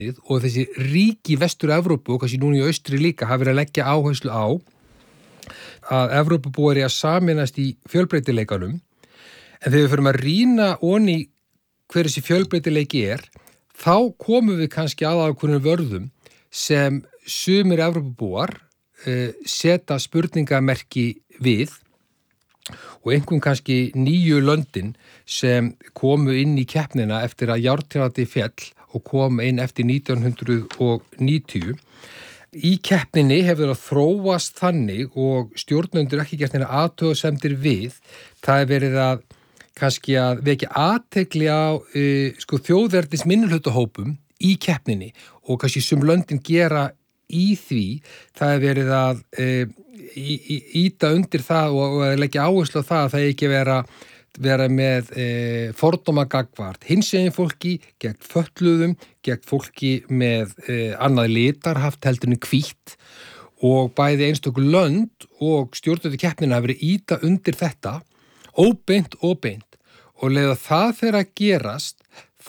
og þessi ríki Vestur-Evrópu og kannski núna í austri líka hafa verið að leggja áherslu á að Evrópubúar að sameinast í fjölbreytileikanum. En þegar við förum að rýna onni hver þessi fjölbreytileiki þá komum við kannski að ákveðnum vörðum sem sumir Evrópubúar setja spurningamerki við og einhvern kannski 9 löndin sem komu inn í keppnina eftir að járntjaldið féll og kom inn eftir 1990. Í keppninni hefur það þróast þannig og stjórnendur ekki gert neina athugasemdir við. Það verið að kannski að vekja athygli á þjóðernis minnihlutahópum í keppninni og kannski sum löndin gera í því. Það verið að íta undir það og að leggja áherslu á það að það ekki vera með fordóma gagnvart hinsegin fólki, gegn fötluðum, gegn fólki með annað litarhaft heldur en hvítt og bæði einstök lönd og stjórnendur keppnina hafa verið íta undir þetta óbeint og beint og leið að það fer að gerast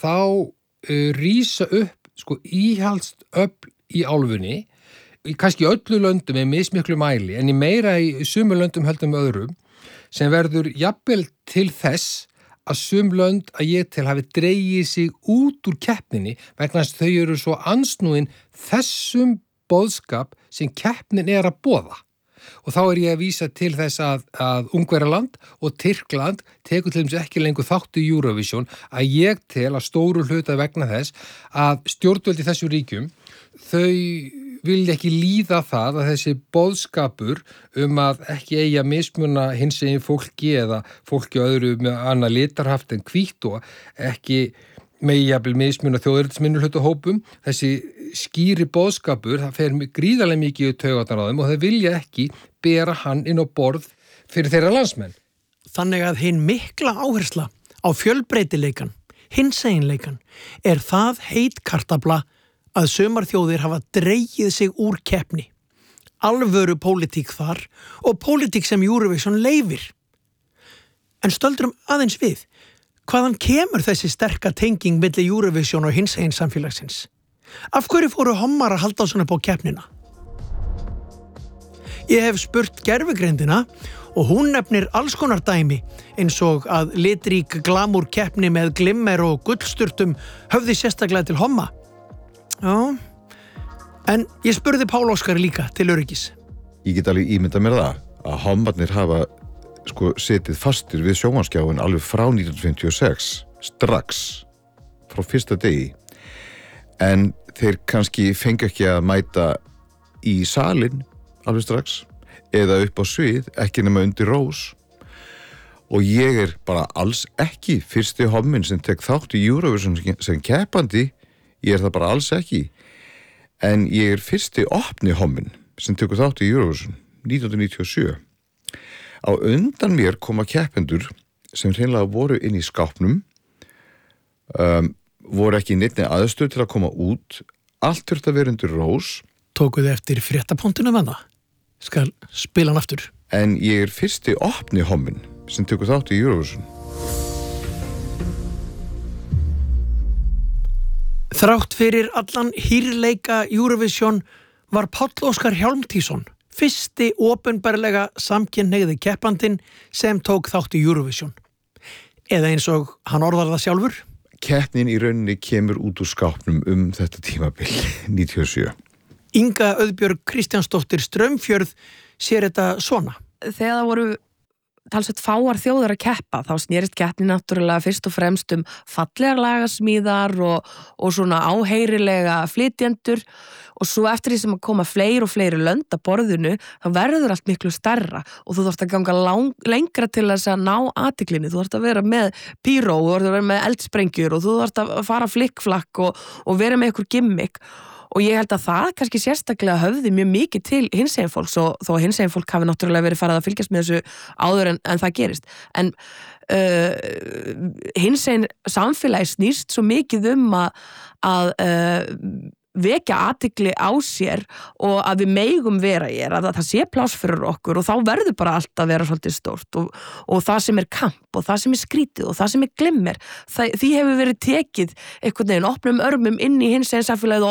þá rísa upp íhaldst öfl í álfunni kannski öllu löndum með mismiklu mæli en í meira í sumum löndum heldur með öðrum sem verður jafnvel til þess að sum lönd að ég til hafi dregið sig út úr keppninni vegna þess að þau eru svo ansnúin þessum boðskap sem keppnin að boða. Og þá ég að vísa til þess að Ungverjaland og Tyrkland tekur til dæmis ekki lengur þátt í Eurovision að ég tel að stóru hluta vegna þess að stjórnvöld í þessu ríkjum þau vilja ekki líða það að þessi boðskapur að ekki eigi að mismuna hinsegin fólki eða fólki öðru með annað litarhaft en hvítt og ekki megi jafnvel mismuna þjóðernisminnihlutahópum. Þessi skýri boðskapur, það fer gríðarlega mikið í taugarnar á þeim og þau vilja ekki bera hann inn á borð fyrir þeirra landsmenn. Þannig að hin mikla áhersla á fjölbreytileikan, hinseginleikan, það heit kartafla að sumar þjóðir hafa dregið sig úr keppni. Alvöru pólitík þar og pólitík sem Eurovision leyfir. En stöldrum aðeins við, hvaðan kemur þessi sterka tenging milli Eurovision og hinsegin samfélagsins? Af hverju fóru hommar að halda svona upp á keppnina? Ég hef spurt gervigreindina og hún nefnir alls konar dæmi eins og að litrík glamúr keppni með glimmer og gullsturtum höfði sérstaklega til homma. Já, en ég spurði Pál Óskar líka til öryggis. Ég get alveg ímyndað mér það að hommarnir hafa setið fastir við sjónvarpsskjáinn alveg frá 1956, strax frá fyrsta degi. En þeir kannski fengu ekki að mæta í salinn alveg strax eða upp á svið, ekki nema undir rós. Og ég bara alls ekki fyrsti homminn sem tek þátt í Eurovision sem keppandi. Ég það bara alls ekki. En ég fyrsti opni homminn sem tekur þátt í Eurovision 1997. Á undan mér koma keppendur sem hreinlega voru inn í skápnum, voru ekki í neinni aðstöð til að koma út, allt þurfti að vera undir rós. Tókuðu eftir fréttapunktunum hana? Skal spila hann aftur. En ég fyrsti opni homminn sem tekur þátt í Eurovision. Þrátt fyrir allan hýrleika Eurovision var Páll Óskar Hjálmtýsson fyrsti opinberlega samkynhneigði keppandinn sem tók þátt í Eurovision. Eða eins og hann orðar það sjálfur. Keppnin í rauninni kemur út úr skápnum þetta tímabil, 97. Inga Auðbjörg Kristjánsdóttir Straumfjörð sér þetta svona. Þegar það voru talsveit fáar þjóðar að keppa, þá snerist keppni náttúrulega fyrst og fremst fallegar lagasmíðar og svona áheyrilega flytjendur og svo eftir því sem að koma fleiri og fleiri lönd að borðinu, þá verður allt miklu stærra og þú þarft að ganga lengra til þess að ná athyglinni, þú þarft að vera með píró, þú þarft að vera með eldsprengjur og þú þarft að fara flikkflakk og vera með einhver gimmick. Og ég held að það kannski sérstaklega höfði mjög mikið til hinsegin fólks og þó að hinsegin fólk hafi náttúrulega verið farið að fylgjast með þessu áður en það gerist. En hinsegin samfélagi snýst svo mikið að vekja athygli á sér og að við megum vera hér, að það sé pláss fyrir okkur og þá verður bara allt að vera svolítið stórt og það sem kamp og það sem skrítið og það sem glimmer, því hefur verið tekið einhvern veginn opnum örmum inn í hinsegin samfélagið og